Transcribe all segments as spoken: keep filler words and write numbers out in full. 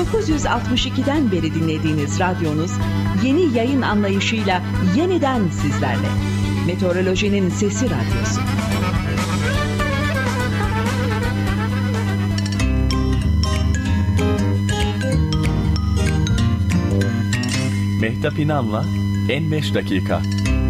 bin dokuz yüz altmış ikiden beri dinlediğiniz radyonuz yeni yayın anlayışıyla yeniden sizlerle. Meteorolojinin Sesi Radyosu. Mehtap İnan'la En beş Dakika.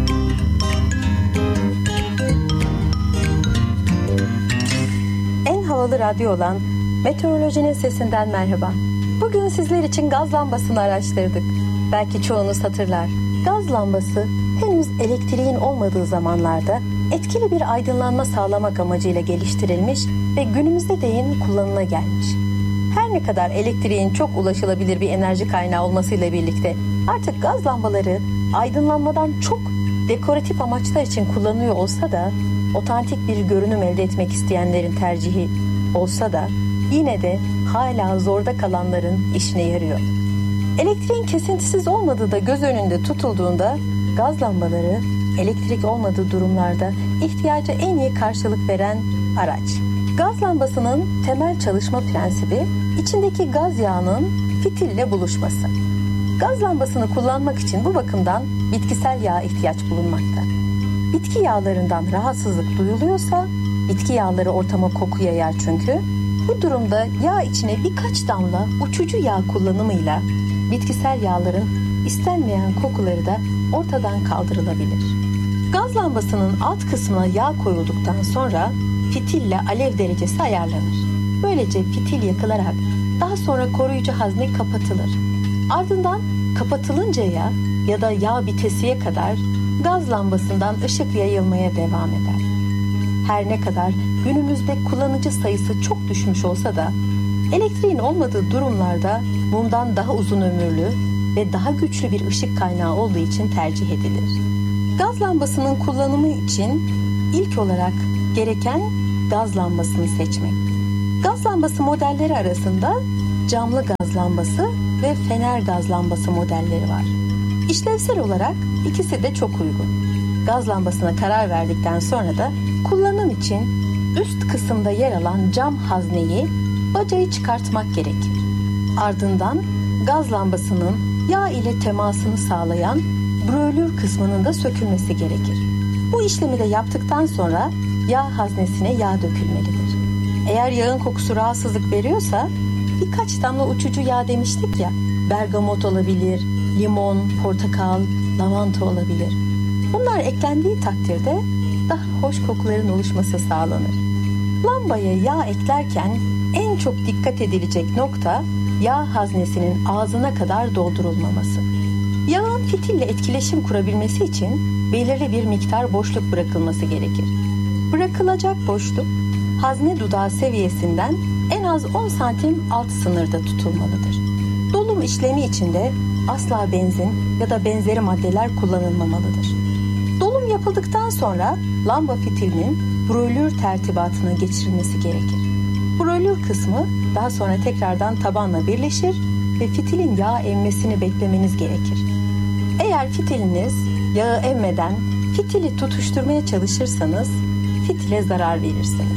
En havalı radyo olan Meteorolojinin Sesinden merhaba. Bugün sizler için gaz lambasını araştırdık. Belki çoğunuz hatırlar. Gaz lambası henüz elektriğin olmadığı zamanlarda etkili bir aydınlanma sağlamak amacıyla geliştirilmiş ve günümüzde değin kullanıla gelmiş. Her ne kadar elektriğin çok ulaşılabilir bir enerji kaynağı olmasıyla birlikte artık gaz lambaları aydınlanmadan çok dekoratif amaçlar için kullanılıyor olsa da, otantik bir görünüm elde etmek isteyenlerin tercihi olsa da yine de hala zorda kalanların işine yarıyor. Elektriğin kesintisiz olmadığı da göz önünde tutulduğunda gaz lambaları elektrik olmadığı durumlarda ihtiyaca en iyi karşılık veren araç. Gaz lambasının temel çalışma prensibi içindeki gaz yağının fitille buluşması. Gaz lambasını kullanmak için bu bakımdan bitkisel yağa ihtiyaç bulunmakta. Bitki yağlarından rahatsızlık duyuluyorsa, bitki yağları ortama koku yayar çünkü. Bu durumda yağ içine birkaç damla uçucu yağ kullanımıyla bitkisel yağların istenmeyen kokuları da ortadan kaldırılabilir. Gaz lambasının alt kısmına yağ koyulduktan sonra fitille alev derecesi ayarlanır. Böylece fitil yakılarak daha sonra koruyucu hazne kapatılır. Ardından kapatılıncaya ya da yağ bitesiye kadar gaz lambasından ışık yayılmaya devam eder. Her ne kadar günümüzde kullanıcı sayısı çok düşmüş olsa da elektriğin olmadığı durumlarda mumdan daha uzun ömürlü ve daha güçlü bir ışık kaynağı olduğu için tercih edilir. Gaz lambasının kullanımı için ilk olarak gereken gaz lambasını seçmek. Gaz lambası modelleri arasında camlı gaz lambası ve fener gaz lambası modelleri var. İşlevsel olarak ikisi de çok uygun. Gaz lambasına karar verdikten sonra da kullanım için üst kısımda yer alan cam hazneyi, bacayı çıkartmak gerekir. Ardından gaz lambasının yağ ile temasını sağlayan brölür kısmının da sökülmesi gerekir. Bu işlemi de yaptıktan sonra yağ haznesine yağ dökülmelidir. Eğer yağın kokusu rahatsızlık veriyorsa birkaç damla uçucu yağ demiştik ya, bergamot olabilir, limon, portakal, lavanta olabilir. Bunlar eklendiği takdirde daha hoş kokuların oluşması sağlanır. Lambaya yağ eklerken en çok dikkat edilecek nokta yağ haznesinin ağzına kadar doldurulmaması. Yağın fitille etkileşim kurabilmesi için belirli bir miktar boşluk bırakılması gerekir. Bırakılacak boşluk hazne dudağı seviyesinden en az on santim alt sınırda tutulmalıdır. Dolum işlemi içinde asla benzin ya da benzeri maddeler kullanılmamalıdır. Dolum yapıldıktan sonra lamba fitilinin brölür tertibatına geçirilmesi gerekir. Brölür kısmı daha sonra tekrardan tabanla birleşir ve fitilin yağ emmesini beklemeniz gerekir. Eğer fitiliniz yağı emmeden fitili tutuşturmaya çalışırsanız fitile zarar verirsiniz.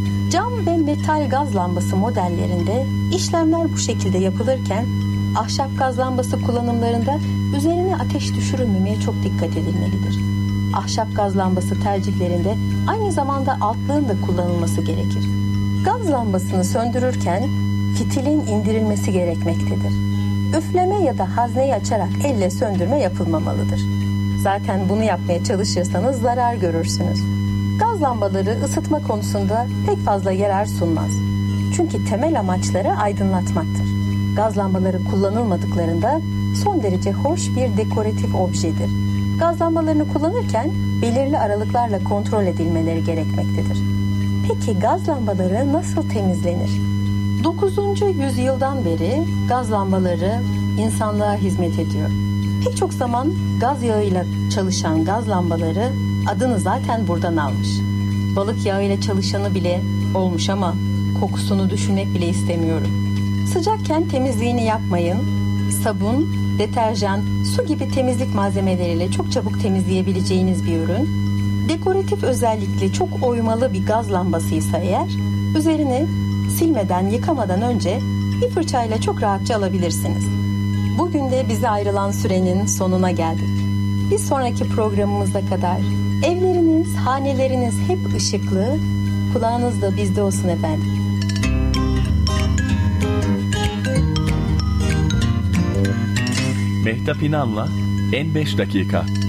Cam ve metal gaz lambası modellerinde işlemler bu şekilde yapılırken ahşap gaz lambası kullanımlarında üzerine ateş düşürülmemeye çok dikkat edilmelidir. Ahşap gaz lambası tercihlerinde aynı zamanda altlığın da kullanılması gerekir. Gaz lambasını söndürürken fitilin indirilmesi gerekmektedir. Üfleme ya da hazneyi açarak elle söndürme yapılmamalıdır. Zaten bunu yapmaya çalışırsanız zarar görürsünüz. Gaz lambaları ısıtma konusunda pek fazla yarar sunmaz. Çünkü temel amaçları aydınlatmaktır. Gaz lambaları kullanılmadıklarında son derece hoş bir dekoratif objedir. Gaz lambalarını kullanırken belirli aralıklarla kontrol edilmeleri gerekmektedir. Peki gaz lambaları nasıl temizlenir? dokuzuncu yüzyıldan beri gaz lambaları insanlığa hizmet ediyor. Pek çok zaman gaz yağıyla çalışan gaz lambaları adını zaten buradan almış. Balık yağıyla çalışanı bile olmuş ama kokusunu düşünmek bile istemiyorum. Sıcakken temizliğini yapmayın. Sabun, deterjan, su gibi temizlik malzemeleriyle çok çabuk temizleyebileceğiniz bir ürün. Dekoratif özellikle çok oymalı bir gaz lambasıysa eğer, üzerini silmeden, yıkamadan önce bir fırçayla çok rahatça alabilirsiniz. Bugün de bize ayrılan sürenin sonuna geldik. Bir sonraki programımıza kadar evleriniz, haneleriniz hep ışıklı, kulağınız da bizde olsun efendim. Mehtap İnan'la En beş Dakika.